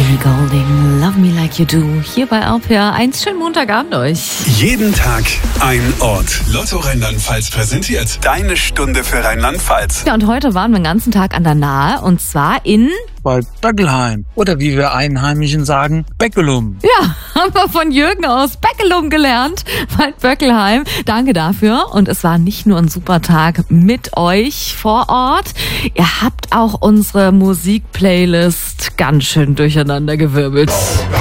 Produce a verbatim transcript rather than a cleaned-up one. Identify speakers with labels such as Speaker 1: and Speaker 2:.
Speaker 1: Ellie Goulding, Love Me Like You Do, hier bei R P R eins. Schönen Montagabend euch.
Speaker 2: Jeden Tag ein Ort. Lotto Rheinland-Pfalz präsentiert deine Stunde für Rheinland-Pfalz.
Speaker 1: Ja, und heute waren wir den ganzen Tag an der Nahe, und zwar in...
Speaker 3: bei Beckelheim. Oder wie wir Einheimischen sagen, Beckelum.
Speaker 1: Ja, haben wir von Jürgen aus Beckelum gelernt, bei Böckelheim. Danke dafür. Und es war nicht nur ein super Tag mit euch vor Ort. Ihr habt auch unsere Musikplaylist ganz schön durcheinander gewirbelt.